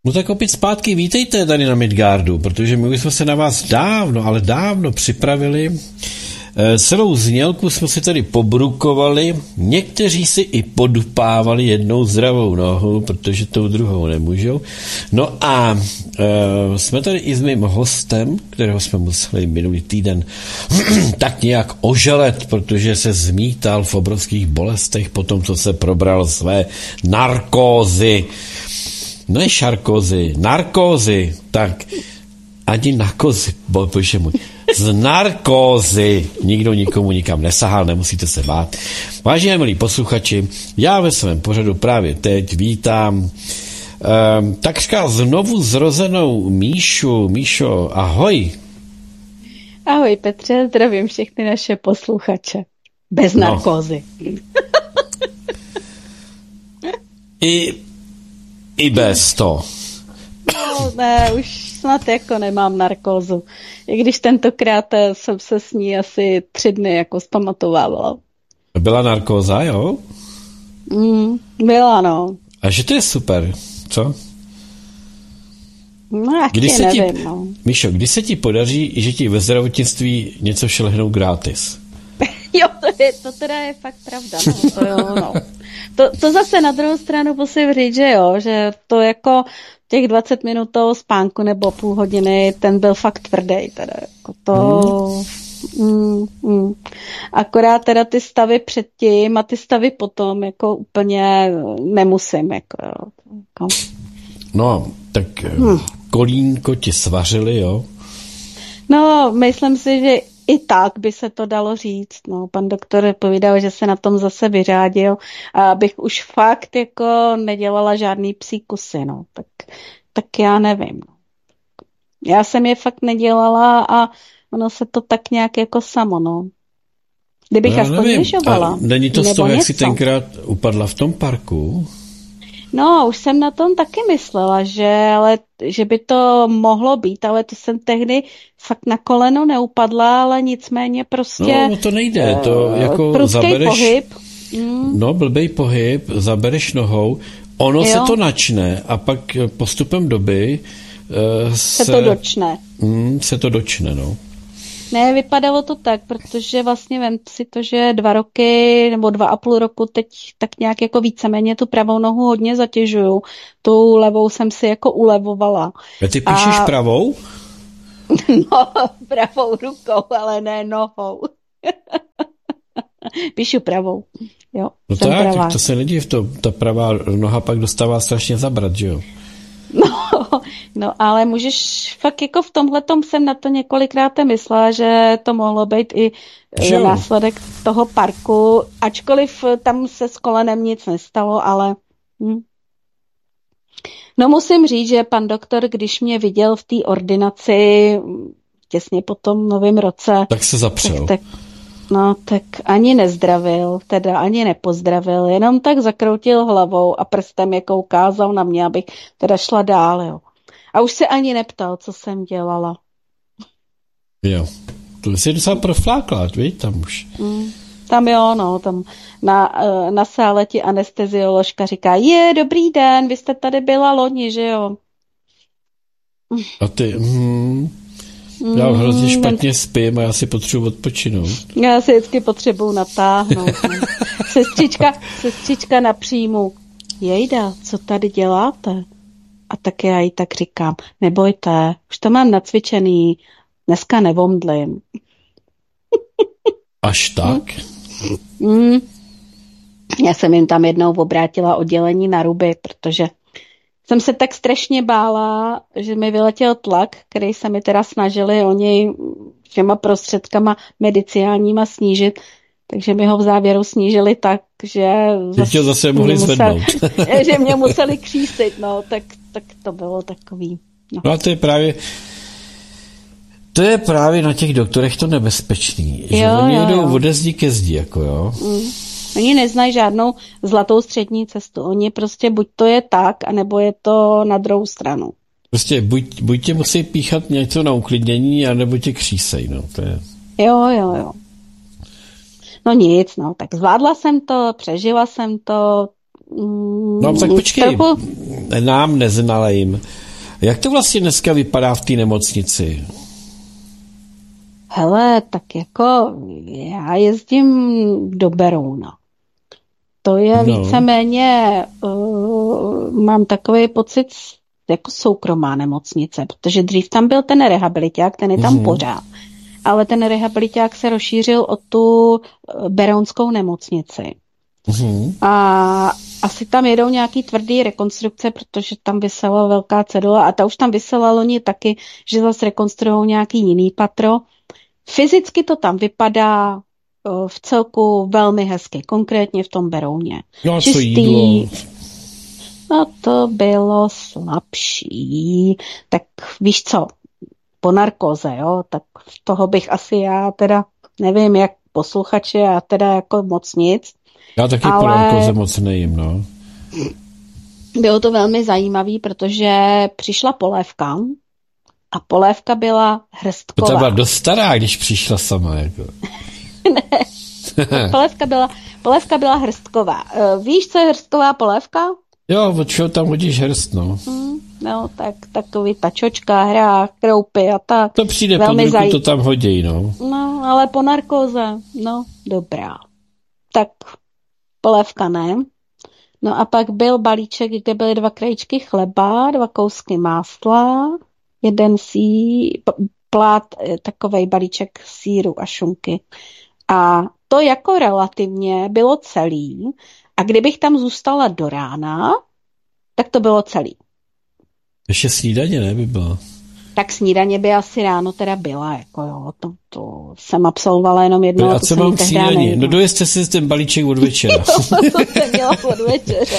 No tak opět zpátky vítejte tady na Midgardu, protože my jsme se na vás dávno připravili. Celou znělku jsme si tady pobrukovali, někteří si i podupávali jednou zdravou nohu, protože tou druhou nemůžou. No a jsme tady i s mým hostem, kterého jsme museli minulý týden tak nějak oželet, protože se zmítal v obrovských bolestech po tom, co se probral své narkózy. Ne šarkózy, narkózy, tak ani na kozy, bože můj. Z narkózy. Nikdo nikomu nikam nesahal, nemusíte se bát. Vážení milí posluchači, já ve svém pořadu právě teď vítám takřka znovu zrozenou Míšu. Míšo, ahoj. Ahoj Petře, zdravím všechny naše posluchače. Bez narkózy. I bez to. No, ne, už snad jako nemám narkózu. I když tentokrát jsem se s ní asi 3 dny jako zpamatovávala. Byla narkóza, jo? Byla, no. A že to je super, co? No, já nevím, no. Míšo, kdy se ti podaří, že ti ve zdravotnictví něco šlehnou gratis? Jo, to teda je fakt pravda, no. To jo, no. To zase na druhou stranu musím říct, že jo, že to jako těch 20 minut toho spánku nebo půl hodiny, ten byl fakt tvrdý, teda jako to... Akorát teda ty stavy předtím a ty stavy potom jako úplně nemusím, jako. No, tak kolínko ti svařili, jo? No, myslím si, že i tak by se to dalo říct. No, pan doktor povídal, že se na tom zase vyřádil a abych už fakt jako nedělala žádný psí kusy, no. Tak já nevím. No. Já jsem je fakt nedělala a ono se to tak nějak jako samo, no. Kdybych aspoň vyžovala. Není to z toho, jak jsi tenkrát upadla v tom parku? No, už jsem na tom taky myslela, že by to mohlo být, ale to jsem tehdy fakt na koleno neupadla, ale nicméně prostě... No, to nejde, to jako zabereš... pohyb. No, blbej pohyb, zabereš nohou, ono se to načne a pak postupem doby se to dočne. Se to dočne, no. Ne, vypadalo to tak, protože vlastně vem si to, že 2 roky nebo 2,5 roku teď tak nějak jako víceméně tu pravou nohu hodně zatěžuju. Tu levou jsem si jako ulevovala. A ty píšeš pravou? No, pravou rukou, ale ne nohou. Píšu pravou. Jo, no tak to se nedív, ta pravá noha pak dostává strašně zabrat, že jo? No, ale můžeš fakt jako v tomhletom jsem na to několikrát myslela, že to mohlo být i následek toho parku, ačkoliv tam se s kolenem nic nestalo, ale no musím říct, že pan doktor, když mě viděl v té ordinaci těsně po tom novém roce, tak se zapřel. Tak ani nezdravil, teda ani nepozdravil, jenom tak zakroutil hlavou a prstem jako ukázal na mě, abych teda šla dál, jo. A už se ani neptal, co jsem dělala. Jo, to jsi docela proflákla, víš, tam už. Tam jo, no, tam na sále ti anestezioložka říká, dobrý den, vy jste tady byla loni, že jo? A ty, já hrozně špatně spím a já si potřebuji odpočinout. Já si vždycky potřebuji natáhnout. Sestřička na příjmu. Jejda, co tady děláte? A tak já jí tak říkám, nebojte, už to mám nacvičený, dneska nevomdlím. Až tak? Já jsem jim tam jednou obrátila oddělení na ruby, protože jsem se tak strašně bála, že mi vyletěl tlak, který se mi teda snažili oni všema prostředkama medicinálníma snížit, takže mi ho v závěru snížili tak, že zase mohli zvednout. Že mě museli křísit, no, tak to bylo takový. No a to je právě na těch doktorech to nebezpečný, že oni jedou ode zdi ke zdi, jako jo. Oni neznají žádnou zlatou střední cestu. Oni prostě buď to je tak, anebo je to na druhou stranu. Prostě buď tě musí píchat něco na uklidnění, anebo tě křísej, no. To je... Jo. No nic, no, tak zvládla jsem to, přežila jsem to. No tak počkej, nám neznalým. Jak to vlastně dneska vypadá v té nemocnici? Hele, tak jako já jezdím do Berouna. To je víceméně, mám takový pocit, jako soukromá nemocnice, protože dřív tam byl ten rehabiliták, ten je tam pořád. Ale ten rehabiliták se rozšířil o tu berounskou nemocnici. A asi tam jedou nějaký tvrdý rekonstrukce, protože tam vysela velká cedula a ta už tam vysela loni taky, že zase rekonstruují nějaký jiný patro. Fyzicky to tam vypadá v celku velmi hezky, konkrétně v tom Berouně. No a co jídlo? No to bylo slabší. Tak víš co, po narkóze, jo, tak toho bych asi já teda, nevím jak posluchači, já teda jako moc nic. Já taky po narkóze moc nejím, no. Bylo to velmi zajímavý, protože přišla polévka a polévka byla hrstková. To byla dost stará, když přišla sama, jako. Ne, polévka byla hrstková. Víš, co je hrstková polévka? Jo, od čeho tam hodíš hrst, no. No, tak takový ta čočka, hrách, kroupy a tak. To přijde pod ruku, to tam hodí, no. No, ale po narkóze, no, dobrá. Tak polévka ne. No a pak byl balíček, kde byly 2 krajíčky chleba, 2 kousky másla, jeden plát, takovej balíček sýru a šunky. A to jako relativně bylo celý. A kdybych tam zůstala do rána, tak to bylo celý. Ještě snídaně, ne, by byla? Tak snídaně by asi ráno teda byla, jako jo, to jsem absolvovala jenom jednou. A co mám snídaně? No dojezte si ten balíček od večera. To jsem měla od večera.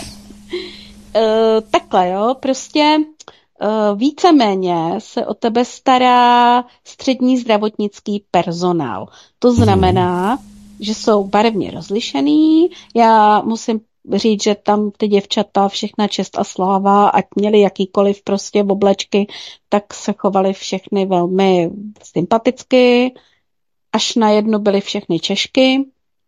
Takhle, jo, prostě víceméně se o tebe stará střední zdravotnický personál. To znamená, že jsou barevně rozlišený. Já musím říct, že tam ty děvčata, všechna čest a sláva, ať měli jakýkoliv prostě oblečky, tak se chovali všechny velmi sympaticky. Až na jedno byly všechny Češky.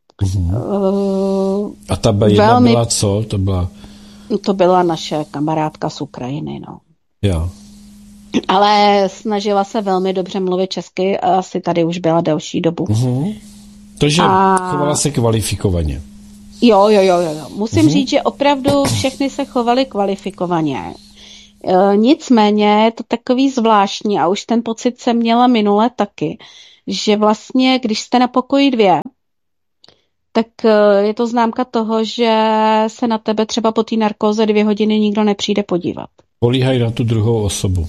A ta jedna byla co? To byla naše kamarádka z Ukrajiny, no. Jo. Ale snažila se velmi dobře mluvit česky a asi tady už byla delší dobu. Takže chovala se kvalifikovaně. Jo. Musím říct, že opravdu všechny se chovaly kvalifikovaně. Nicméně je to takový zvláštní a už ten pocit jsem měla minule taky, že vlastně, když jste na pokoji 2, tak je to známka toho, že se na tebe třeba po té narkóze 2 hodiny nikdo nepřijde podívat. Políhají na tu druhou osobu.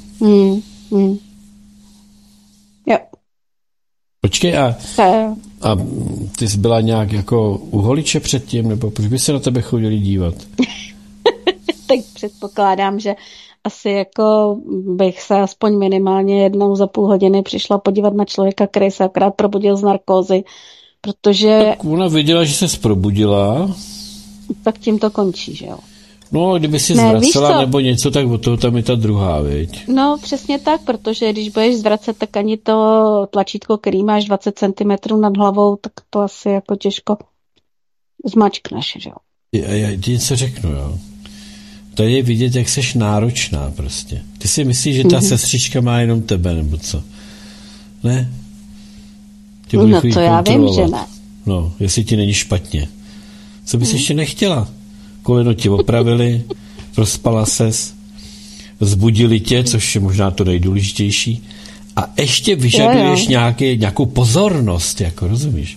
Jo. Počkej, a ty jsi byla nějak jako u holiče předtím, nebo proč by se na tebe chodili dívat? Tak předpokládám, že asi jako bych se aspoň minimálně jednou za půl hodiny přišla podívat na člověka, který se akorát probudil z narkózy, protože... Tak ona věděla, že se probudila. Tak tím to končí, že jo? No, kdyby si zvracela nebo něco, tak od toho tam je ta druhá, viď? No, přesně tak, protože když budeš zvracet, tak ani to tlačítko, který máš 20 cm nad hlavou, tak to asi jako těžko zmačkneš, že jo? Já ti něco řeknu, jo? To je vidět, jak seš náročná prostě. Ty si myslíš, že ta sestřička má jenom tebe, nebo co? Ne? No to já vím, že ne. No, jestli ti není špatně. Co bys ještě nechtěla? Koleno ti opravili, rozpala ses, vzbudili tě, což je možná to nejdůležitější, a ještě vyžaduješ nějakou pozornost, jako rozumíš?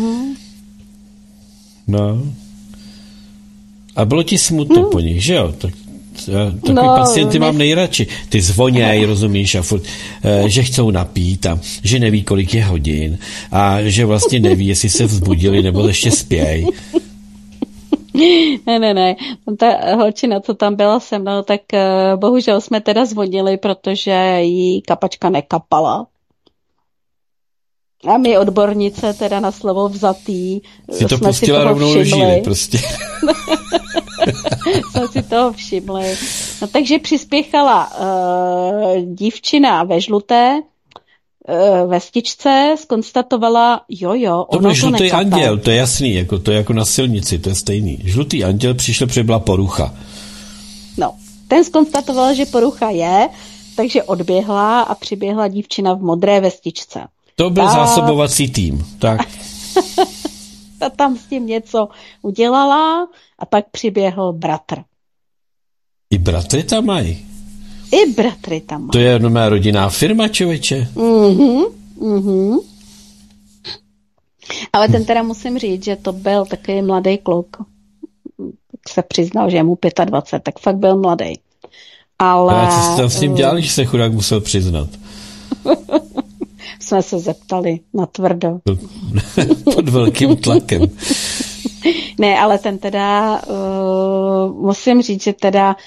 No. A bylo ti smutno po nich, že jo? Takový pacienty mám nejradši. Ty zvoněj, rozumíš, a furt, že chcou napít a že neví, kolik je hodin a že vlastně neví, jestli se vzbudili nebo ještě spěj. Ne. Ta holčina, co tam byla se mnou, tak bohužel jsme teda zvonili, protože jí kapačka nekapala. A my odbornice teda na slovo vzatý si to pustila rovnou do žíly prostě. Jsme si toho všimli. No takže přispěchala dívčina ve žluté vestičce, zkonstatovala, ono to žlutý nekape. anděl, to je jasný, jako to je jako na silnici, to je stejný. Žlutý anděl přišel, protože byla porucha. No. Ten zkonstatoval, že porucha je, takže odběhla a přiběhla dívčina v modré vestičce. To byl zásobovací tým, tak. Ta tam s tím něco udělala a pak přiběhl bratr. I bratry tam mají? I bratry tam mají. To je normální rodinná firma, člověče. Ale ten teda musím říct, že to byl takový mladý kluk. Se přiznal, že je mu 25, tak fakt byl mladý. Ale... A co jsi tam s ním dělal, že se chudák musel přiznat? Jsme se zeptali natvrdo. Pod velkým tlakem. Ne, ale ten teda, musím říct, že teda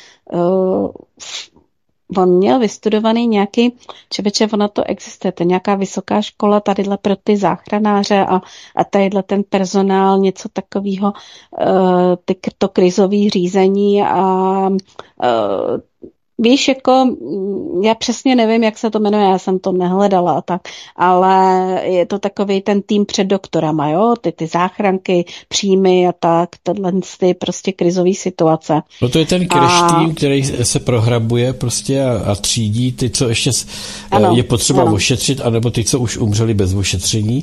on měl vystudovaný nějaký, čebeče, ona to existuje, to je nějaká vysoká škola tadyhle pro ty záchranáře a tadyhle ten personál, něco takového, to krizové řízení a víš, jako já přesně nevím, jak se to jmenuje, já jsem to nehledala a tak, ale je to takový ten tým před doktorama, jo, ty záchranky, příjmy a tak, tohle ty prostě krizové situace. No to je ten crash tým, který se prohrabuje prostě a třídí ty, co ještě je potřeba ošetřit, anebo ty, co už umřeli bez ošetření.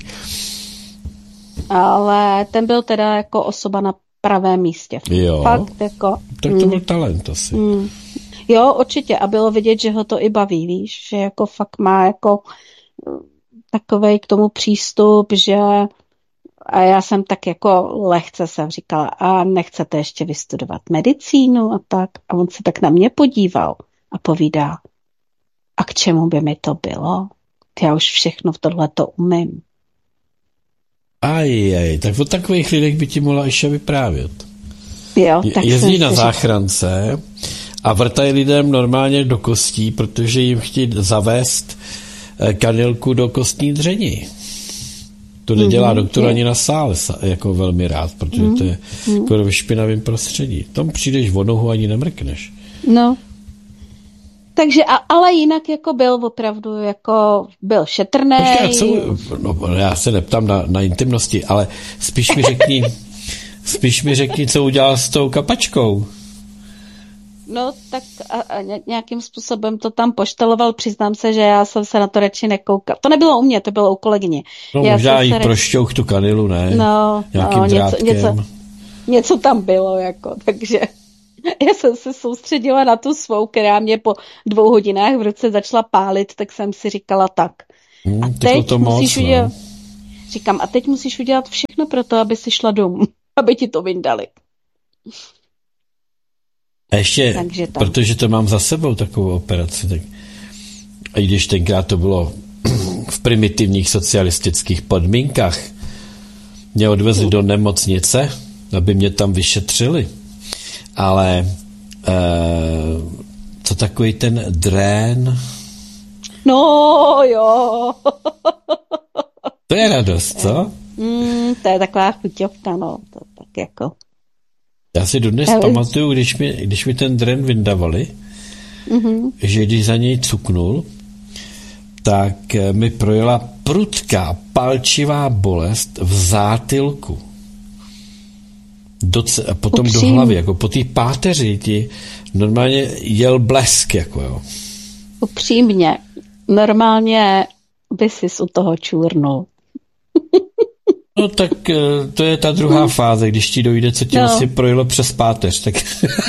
Ale ten byl teda jako osoba na pravém místě. Jo, fakt jako... Tak to byl talent asi. Jo, určitě. A bylo vidět, že ho to i baví, víš, že jako fakt má jako takovej k tomu přístup, že a já jsem tak jako lehce jsem říkala, a nechcete ještě vystudovat medicínu a tak. A on se tak na mě podíval a povídá, a k čemu by mi to bylo? Já už všechno v tohleto umím. Tak o takových lidech by ti mohla ještě vyprávět. Jo, tak jezdí na záchrance a vrtají lidem normálně do kostí, protože jim chtějí zavést kanilku do kostní dření. To nedělá doktor ani na sále, jako velmi rád, protože to je jako ve špinavém prostředí. Tam přijdeš o nohu, ani nemrkneš. No. Takže, ale jinak jako byl opravdu, jako byl šetrnej. Já se neptám na intimnosti, ale spíš mi řekni, co udělal s tou kapačkou. No, tak a nějakým způsobem to tam pošteloval. Přiznám se, že já jsem se na to radši nekoukal. To nebylo u mě, to bylo u kolegyně. No, možná jí prošťouch tu kanilu, ne? No, nějakým drátkem. Něco tam bylo, jako, takže já jsem se soustředila na tu svou, která mě po 2 hodinách v ruce začala pálit, tak jsem si říkala tak. A teď musíš udělat, říkám, a teď musíš udělat všechno pro to, aby si šla domů, aby ti to vyndali. A ještě, protože to mám za sebou takovou operaci, tak a když tenkrát to bylo v primitivních socialistických podmínkách, mě odvezli do nemocnice, aby mě tam vyšetřili. Ale co takový ten drén? No jo. To je radost, co? To je taková chuťovka, no. To tak jako... Já si dodnes pamatuju, když mi ten drén vyndavali, že když za něj cuknul, tak mi projela prudká, palčivá bolest v zátylku. A potom do hlavy, jako po té páteři ti normálně jel blesk, jako jo. Upřímně, normálně by sis u toho čůrnul. No tak to je ta druhá fáze, když ti dojde, co ti vlastně projelo přes páteř, tak...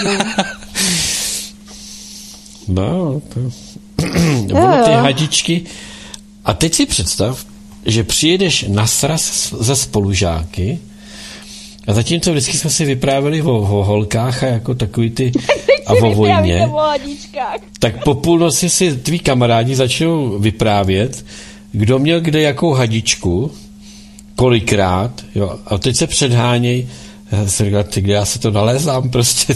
No, ty hadičky. A teď si představ, že přijedeš na sraz ze spolužáky a zatímco vždycky jsme si vyprávěli o holkách a jako takový ty a o vojně, tak po půlnoci si tví kamarádi začnou vyprávět, kdo měl kde jakou hadičku, kolikrát, jo, a teď se předháněj. Já jsem říkal, kde já se to nalézám prostě.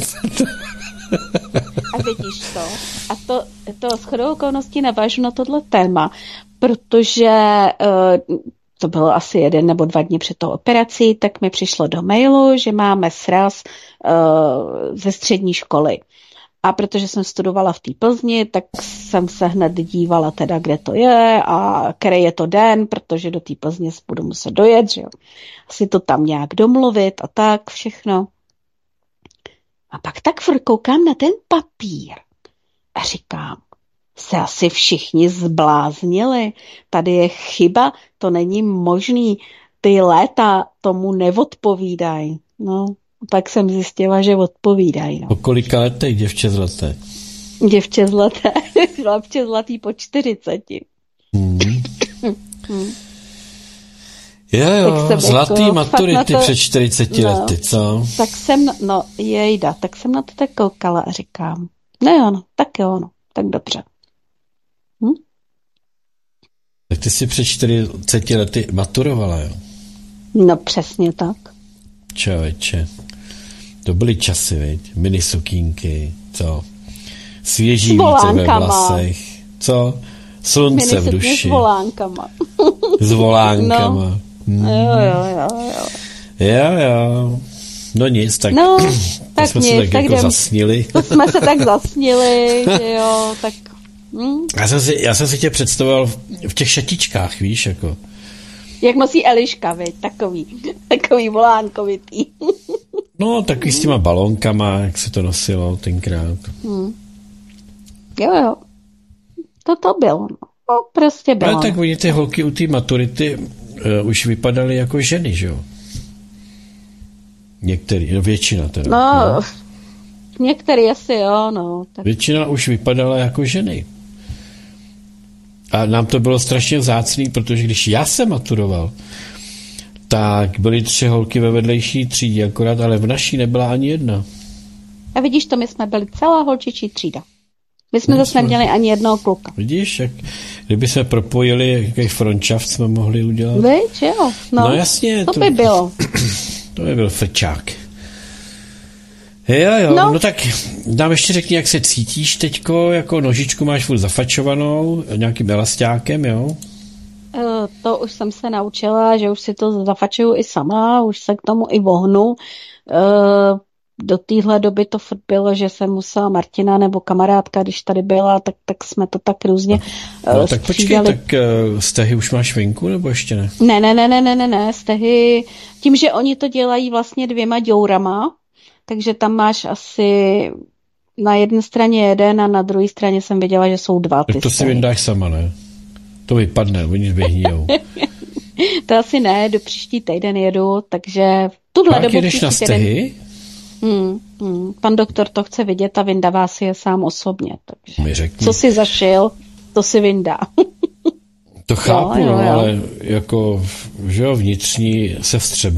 A vidíš to. A to shodou okolností navážu na tohle téma, protože to bylo asi 1 nebo 2 dny před tou operací, tak mi přišlo do mailu, že máme sraz ze střední školy. A protože jsem studovala v té Plzni, tak jsem se hned dívala teda, kde to je a který je to den, protože do té Plzně budu muset dojet, že jo. Asi to tam nějak domluvit a tak všechno. A pak tak koukám na ten papír a říkám, se asi všichni zbláznili, tady je chyba, to není možný, ty léta tomu neodpovídají. No, pak jsem zjistila, že odpovídají. No. Po kolika letech, děvče zlaté? Děvče zlaté, chlapče zlatý po 40. Jo, zlatý jako, maturity to, před 40 lety, co? Tak jsem, tak jsem na to tak koukala a říkám, tak dobře. Tak ty jsi před 40 lety maturovala, jo? No přesně tak. Člověče, to byly časy, viď? Minisukínky, co? Svěží vítr ve vlasech, co? Slunce v duši. S volánkama. S volánkama. No. Jo. No nic, tak, tak jsme se tak jako zasnili. To jsme se tak zasnili, že jo, tak... Já jsem si tě představoval v těch šatičkách, víš, jako. Jak nosí Eliška, viď, takový volánkovitý. No, takový s těma balónkama, jak se to nosilo tenkrát. Jo. To bylo, no, prostě bylo. Ale tak oni ty holky u té maturity už vypadaly jako ženy, že jo? Některý, většina teda. No. Některý asi jo, no. Tak... Většina už vypadala jako ženy. A nám to bylo strašně vzácný, protože když já jsem maturoval, tak byly 3 holky ve vedlejší třídě akorát, ale v naší nebyla ani jedna. A vidíš to, my jsme byli celá holčičí třída. My jsme zase neměli ani jednoho kluka. Vidíš, jak kdyby jsme propojili, jaký frončaft jsme mohli udělat. Víš, jo. No jasně. To by bylo. To by byl frčák. Jo, no tak nám ještě řekni, jak se cítíš teďko, jako nožičku máš furt zafačovanou, nějakým elastákem, jo? To už jsem se naučila, že už si to zafačuju i sama, už se k tomu i vohnu. Do téhle doby to furt bylo, že jsem musela Martina nebo kamarádka, když tady byla, tak jsme to tak různě tak počkej, tak stehy už máš venku, nebo ještě ne? Ne, stehy, tím, že oni to dělají vlastně 2 děurama, takže tam máš asi na jedné straně jeden a na druhé straně jsem viděla, že jsou 2 ty tak to stehy. si vyndáš sama, ne? To vypadne, oni vyhnijou. To asi ne, do příští týden jedu, takže v tuhle dobu jedeš na stehy? Pan doktor to chce vidět a vyndává si je sám osobně. Takže co si zašil, to si vyndá. To chápu, jo. Ale jako, že jo, vnitřní se vstřebá.